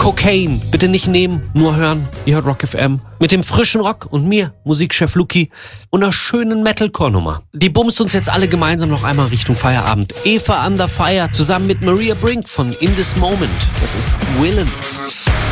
Cocaine, bitte nicht nehmen, nur hören. Ihr hört Rock FM. Mit dem frischen Rock und mir, Musikchef Luki, und einer schönen Metalcore-Nummer. Die bumst uns jetzt alle gemeinsam noch einmal Richtung Feierabend. Eva Under Fire zusammen mit Maria Brink von In This Moment. Das ist Villains.